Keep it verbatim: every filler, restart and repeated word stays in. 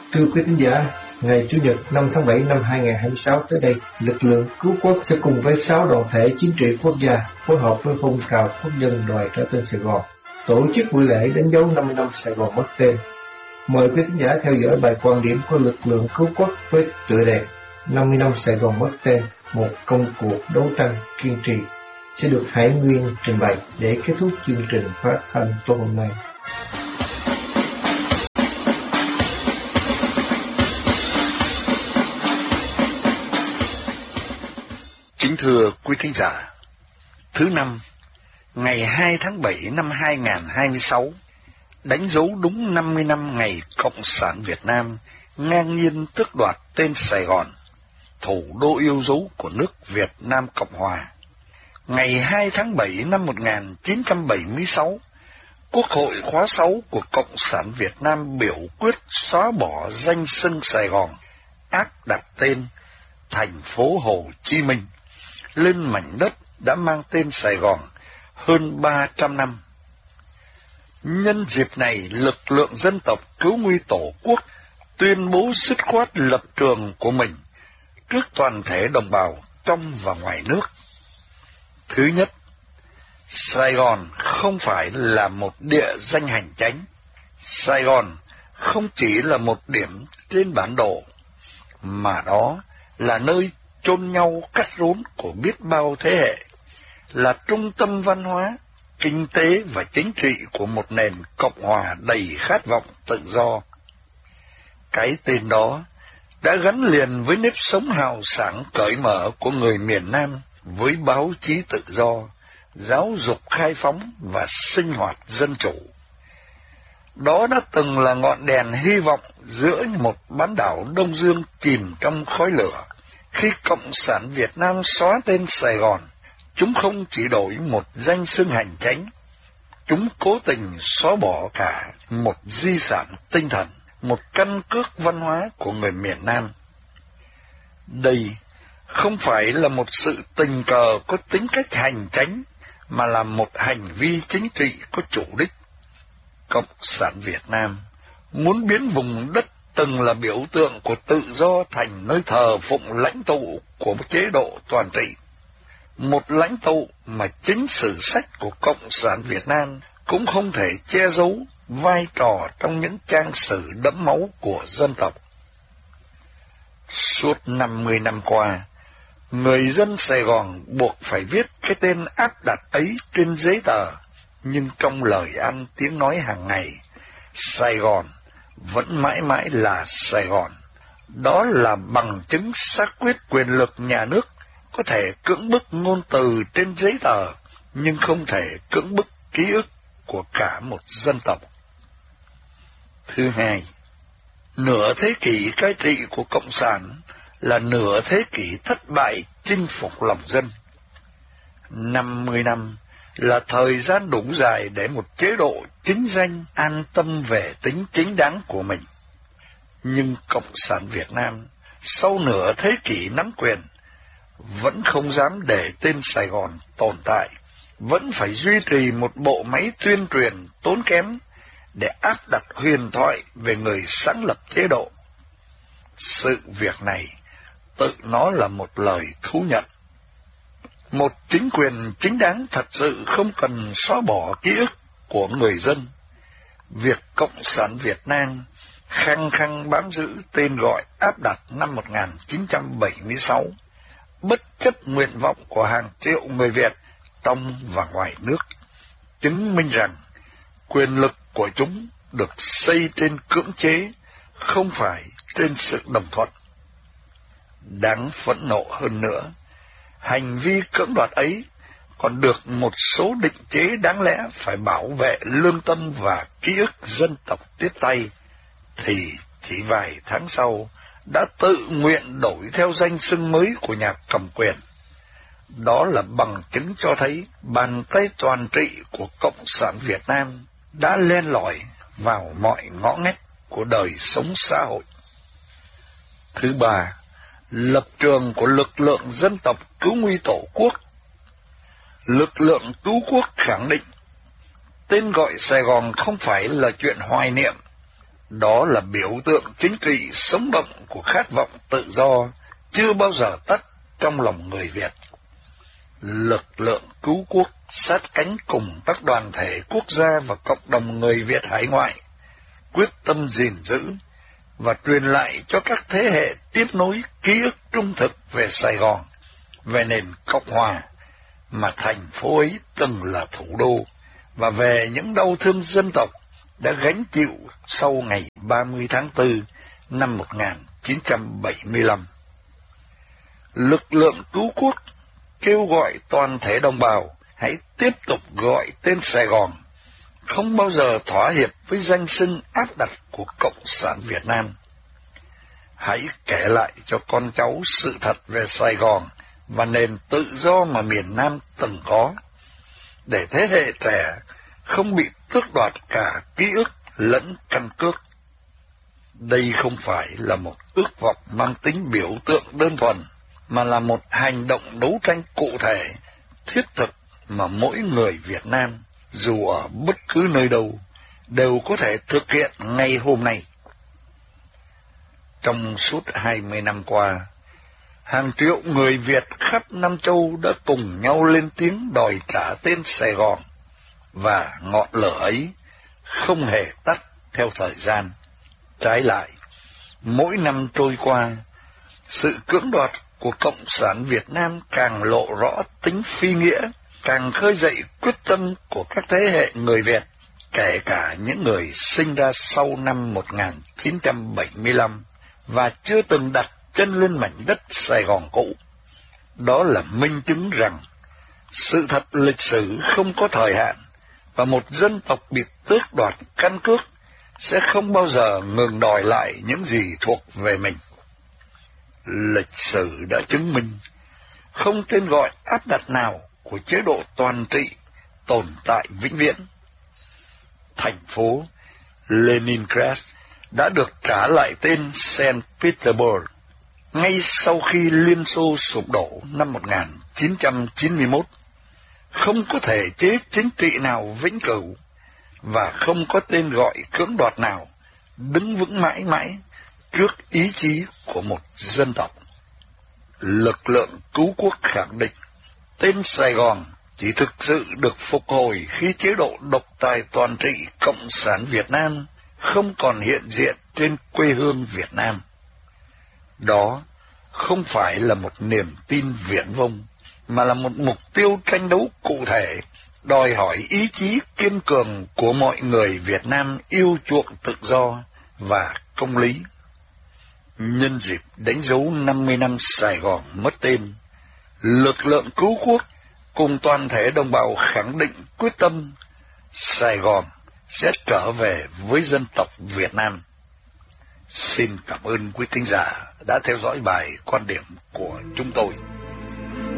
Thưa quý khán giả, ngày Chủ nhật năm tháng bảy năm hai nghìn không trăm hai mươi sáu tới đây, lực lượng cứu quốc sẽ cùng với sáu đoàn thể chính trị quốc gia phối hợp với phong trào quốc dân đòi trả tên Sài Gòn, tổ chức buổi lễ đánh dấu năm mươi năm Sài Gòn mất tên. Mời quý khán giả theo dõi bài quan điểm của lực lượng cứu quốc với tựa đề năm mươi năm Sài Gòn mất tên, một công cuộc đấu tranh kiên trì, sẽ được Hải Nguyên trình bày để kết thúc chương trình phát thanh tối hôm nay. Kính thưa quý khán giả, thứ năm, ngày hai tháng bảy năm hai nghìn không trăm hai mươi sáu, đánh dấu đúng năm mươi năm ngày Cộng sản Việt Nam ngang nhiên tước đoạt tên Sài Gòn, thủ đô yêu dấu của nước Việt Nam Cộng Hòa. Ngày hai tháng bảy năm một nghìn chín trăm bảy mươi sáu, Quốc hội khóa sáu của Cộng sản Việt Nam biểu quyết xóa bỏ danh xưng Sài Gòn, áp đặt tên thành phố Hồ Chí Minh lên mảnh đất đã mang tên Sài Gòn hơn ba trăm năm. Nhân dịp này, lực lượng dân tộc cứu nguy Tổ quốc tuyên bố dứt khoát lập trường của mình trước toàn thể đồng bào trong và ngoài nước. Thứ nhất, Sài Gòn không phải là một địa danh hành chánh. Sài Gòn không chỉ là một điểm trên bản đồ, mà đó là nơi chôn nhau cắt rốn của biết bao thế hệ, là trung tâm văn hóa, kinh tế và chính trị của một nền Cộng hòa đầy khát vọng tự do. Cái tên đó đã gắn liền với nếp sống hào sảng cởi mở của người miền Nam, với báo chí tự do, giáo dục khai phóng và sinh hoạt dân chủ. Đó đã từng là ngọn đèn hy vọng giữa một bán đảo Đông Dương chìm trong khói lửa. Khi Cộng sản Việt Nam xóa tên Sài Gòn, chúng không chỉ đổi một danh xưng hành chánh, chúng cố tình xóa bỏ cả một di sản tinh thần, một căn cước văn hóa của người miền Nam. Đây không phải là một sự tình cờ có tính cách hành chánh, mà là một hành vi chính trị có chủ đích. Cộng sản Việt Nam muốn biến vùng đất từng là biểu tượng của tự do thành nơi thờ phụng lãnh tụ của một chế độ toàn trị. Một lãnh tụ mà chính sử sách của Cộng sản Việt Nam cũng không thể che giấu vai trò trong những trang sử đẫm máu của dân tộc. Suốt năm mươi năm qua, người dân Sài Gòn buộc phải viết cái tên áp đặt ấy trên giấy tờ, nhưng trong lời ăn tiếng nói hàng ngày, Sài Gòn vẫn mãi mãi là Sài Gòn. Đó là bằng chứng xác quyết quyền lực nhà nước có thể cưỡng bức ngôn từ trên giấy tờ, nhưng không thể cưỡng bức ký ức của cả một dân tộc. Thứ hai, nửa thế kỷ cai trị của Cộng sản là nửa thế kỷ thất bại chinh phục lòng dân. năm mươi năm là thời gian đủ dài để một chế độ chính danh an tâm về tính chính đáng của mình. Nhưng Cộng sản Việt Nam sau nửa thế kỷ nắm quyền vẫn không dám để tên Sài Gòn tồn tại, vẫn phải duy trì một bộ máy tuyên truyền tốn kém để áp đặt huyền thoại về người sáng lập chế độ. Sự việc này tự nó là một lời thú nhận. Một chính quyền chính đáng thật sự không cần xóa bỏ ký ức của người dân. Việc Cộng sản Việt Nam khăng khăng bám giữ tên gọi áp đặt năm một nghìn chín trăm bảy mươi sáu, bất chấp nguyện vọng của hàng triệu người Việt trong và ngoài nước, chứng minh rằng quyền lực của chúng được xây trên cưỡng chế, không phải trên sự đồng thuận. Đáng phẫn nộ hơn nữa, hành vi cưỡng đoạt ấy còn được một số định chế đáng lẽ phải bảo vệ lương tâm và ký ức dân tộc tiếp tay, thì chỉ vài tháng sau đã tự nguyện đổi theo danh xưng mới của nhà cầm quyền. Đó là bằng chứng cho thấy bàn tay toàn trị của Cộng sản Việt Nam đã len lỏi vào mọi ngõ ngách của đời sống xã hội. Thứ ba, lập trường của lực lượng dân tộc cứu nguy Tổ quốc. Lực lượng cứu quốc khẳng định tên gọi Sài Gòn không phải là chuyện hoài niệm, Đó là biểu tượng chính trị sống động của khát vọng tự do, chưa bao giờ tắt trong lòng người Việt. Lực lượng cứu quốc sát cánh cùng các đoàn thể quốc gia và cộng đồng người Việt hải ngoại, quyết tâm gìn giữ và truyền lại cho các thế hệ tiếp nối ký ức trung thực về Sài Gòn, về nền Cộng hòa mà thành phố ấy từng là thủ đô, và về những đau thương dân tộc đã gánh chịu sau ngày ba mươi tháng tư năm một nghìn chín trăm bảy mươi lăm. Lực lượng cứu quốc kêu gọi toàn thể đồng bào hãy tiếp tục gọi tên Sài Gòn, không bao giờ thỏa hiệp với danh xưng áp đặt của Cộng sản Việt Nam. Hãy kể lại cho con cháu sự thật về Sài Gòn và nền tự do mà miền Nam từng có, để thế hệ trẻ không bị tước đoạt cả ký ức lẫn căn cước. Đây không phải là một ước vọng mang tính biểu tượng đơn thuần, mà là một hành động đấu tranh cụ thể, thiết thực mà mỗi người Việt Nam, dù ở bất cứ nơi đâu, đều có thể thực hiện ngay hôm nay. Trong suốt hai mươi năm qua, hàng triệu người Việt khắp Nam Châu đã cùng nhau lên tiếng đòi trả tên Sài Gòn, và ngọn lửa ấy không hề tắt theo thời gian. Trái lại, mỗi năm trôi qua, sự cưỡng đoạt của Cộng sản Việt Nam càng lộ rõ tính phi nghĩa, càng khơi dậy quyết tâm của các thế hệ người Việt, kể cả những người sinh ra sau năm một nghìn chín trăm bảy mươi lăm và chưa từng đặt chân lên mảnh đất Sài Gòn cũ. Đó là minh chứng rằng sự thật lịch sử không có thời hạn, và một dân tộc bị tước đoạt căn cước sẽ không bao giờ ngừng đòi lại những gì thuộc về mình. Lịch sử đã chứng minh không tên gọi áp đặt nào của chế độ toàn trị tồn tại vĩnh viễn. Thành phố Leningrad đã được trả lại tên Saint Petersburg ngay sau khi Liên Xô sụp đổ năm một nghìn chín trăm chín mươi mốt. Không có thể chế chính trị nào vĩnh cửu, và không có tên gọi cưỡng đoạt nào đứng vững mãi mãi trước ý chí của một dân tộc. Lực lượng cứu quốc khẳng định tên Sài Gòn chỉ thực sự được phục hồi khi chế độ độc tài toàn trị Cộng sản Việt Nam không còn hiện diện trên quê hương Việt Nam. Đó không phải là một niềm tin viển vông, mà là một mục tiêu tranh đấu cụ thể, đòi hỏi ý chí kiên cường của mọi người Việt Nam yêu chuộng tự do và công lý. Nhân dịp đánh dấu năm mươi năm Sài Gòn mất tên, lực lượng cứu quốc cùng toàn thể đồng bào khẳng định quyết tâm Sài Gòn sẽ trở về với dân tộc Việt Nam. Xin cảm ơn quý thính giả đã theo dõi bài quan điểm của chúng tôi.